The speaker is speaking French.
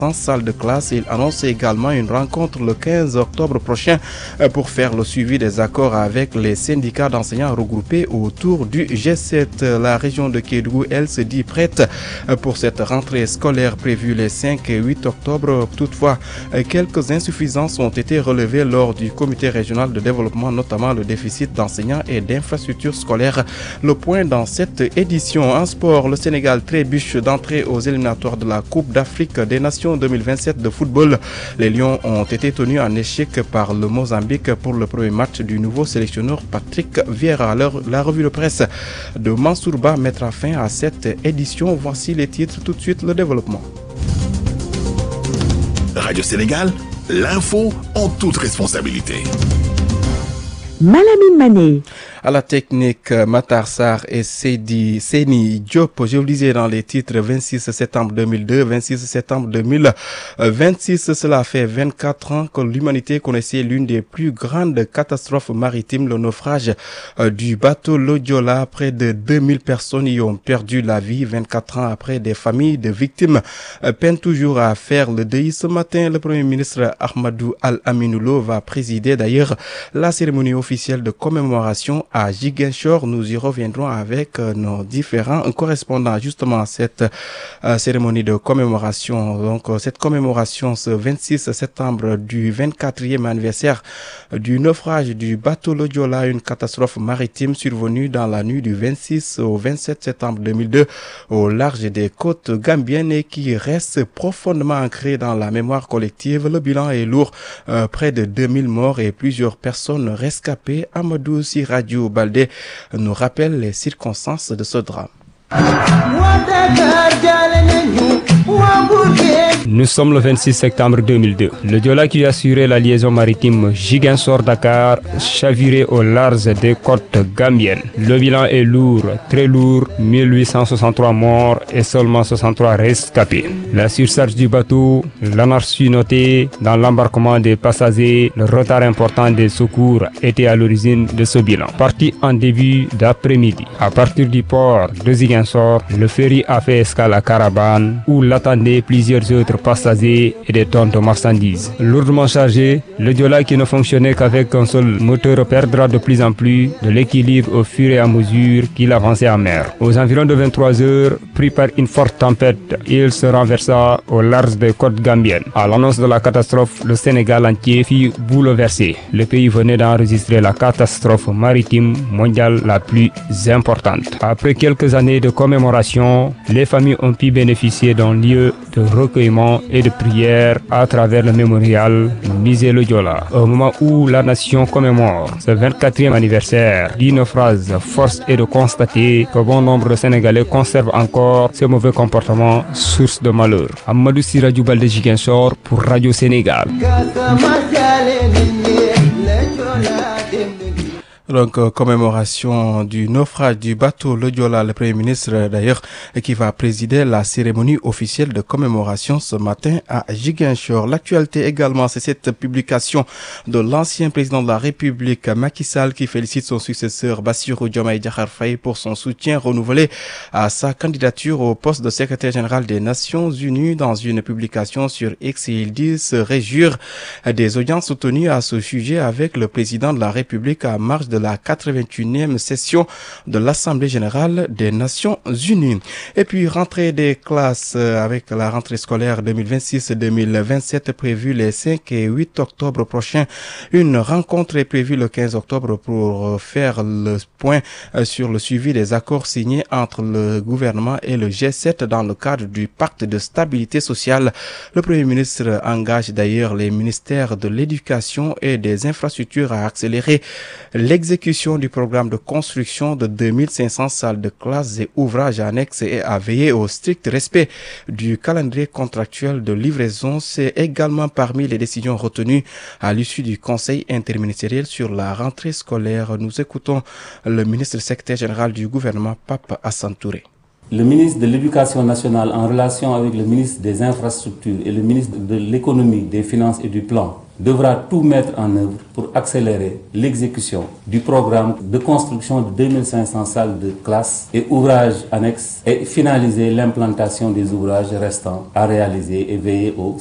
salle de classe. Il annonce également une rencontre le 15 octobre prochain pour faire le suivi des accords avec les syndicats d'enseignants regroupés autour du G7. La région de Kédougou, elle, se dit prête pour cette rentrée scolaire prévue les 5 et 8 octobre. Toutefois, quelques insuffisances ont été relevées lors du comité régional de développement, notamment le déficit d'enseignants et d'infrastructures scolaires. Le point dans cette édition. En sport, le Sénégal trébuche d'entrée aux éliminatoires de la Coupe d'Afrique des Nations 2027 de football. Les Lions ont été tenus en échec par le Mozambique pour le premier match du nouveau sélectionneur Patrick Vieira. La revue de presse de Mansourba mettra fin à cette édition. Voici les titres, tout de suite le développement. Radio Sénégal, l'info en toute responsabilité. Malamine Mané. À la technique, Matar Sarr et Seni Diop. Je vous disais dans les titres 26 septembre 2002, 26 septembre 2026. Cela fait 24 ans que l'humanité connaissait l'une des plus grandes catastrophes maritimes, le naufrage du bateau Lodiola. Près de 2000 personnes y ont perdu la vie. 24 ans après, des familles de victimes peinent toujours à faire le deuil. Ce matin, le Premier ministre Ahmadou Al-Aminoulo va présider d'ailleurs la cérémonie officielle de commémoration à Ziguinchor. Nous y reviendrons avec nos différents correspondants justement à cette cérémonie de commémoration. Donc cette commémoration ce 26 septembre du 24e anniversaire du naufrage du bateau Lodiola, une catastrophe maritime survenue dans la nuit du 26 au 27 septembre 2002 au large des côtes gambiennes et qui reste profondément ancrée dans la mémoire collective. Le bilan est lourd, près de 2000 morts et plusieurs personnes rescapées. Amadou Siradio Baldé nous rappelle les circonstances de ce drame. Nous sommes le 26 septembre 2002. Le Diola qui assurait la liaison maritime Ziguinchor-Dakar chaviré au large des côtes gambiennes. Le bilan est lourd, très lourd, 1863 morts et seulement 63 rescapés. La surcharge du bateau, l'anarchie notée dans l'embarquement des passagers, le retard important des secours étaient à l'origine de ce bilan. Parti en début d'après-midi, à partir du port de Ziguinchor, le ferry a fait escale à Carabane où l'attendaient plusieurs autres passagers et des tonnes de marchandises. Lourdement chargé, le Diola qui ne fonctionnait qu'avec un seul moteur perdra de plus en plus de l'équilibre au fur et à mesure qu'il avançait en mer. Aux environs de 23 heures, pris par une forte tempête, il se renversa au large des côtes gambiennes. À l'annonce de la catastrophe, le Sénégal entier fut bouleversé. Le pays venait d'enregistrer la catastrophe maritime mondiale la plus importante. Après quelques années de commémoration, les familles ont pu bénéficier d'un lieu de recueillement et de prière à travers le mémorial Musée Lodiola. Au moment où la nation commémore ce 24e anniversaire du naufrage, force est de constater que bon nombre de Sénégalais conservent encore ce mauvais comportement, source de malheur. Amadou Siradio Baldé Ziguinchor pour Radio Sénégal. Donc, commémoration du naufrage du bateau Lodiola, le Premier ministre d'ailleurs, qui va présider la cérémonie officielle de commémoration ce matin à Ziguinchor. L'actualité également, c'est cette publication de l'ancien président de la République, Macky Sall, qui félicite son successeur Bassirou Diomaye Diakhar Faye pour son soutien renouvelé à sa candidature au poste de secrétaire général des Nations Unies. Dans une publication sur X, il dit se réjouir des audiences tenues à ce sujet avec le président de la République à marge de la 81e session de l'Assemblée générale des Nations Unies. Et puis, rentrée des classes avec la rentrée scolaire 2026-2027 prévue les 5 et 8 octobre prochains. Une rencontre est prévue le 15 octobre pour faire le point sur le suivi des accords signés entre le gouvernement et le G7 dans le cadre du pacte de stabilité sociale. Le Premier ministre engage d'ailleurs les ministères de l'Éducation et des infrastructures à accélérer l'exécution du programme de construction de 2500 salles de classe et ouvrages annexes et à veiller au strict respect du calendrier contractuel de livraison. C'est également parmi les décisions retenues à l'issue du Conseil interministériel sur la rentrée scolaire. Nous écoutons le ministre secrétaire général du gouvernement, Pape Hassan Touré. Le ministre de l'Éducation nationale, en relation avec le ministre des Infrastructures et le ministre de l'Économie, des Finances et du Plan, devra tout mettre en œuvre pour accélérer l'exécution du programme de construction de 2500 salles de classe et ouvrages annexes et finaliser l'implantation des ouvrages restants à réaliser et veiller au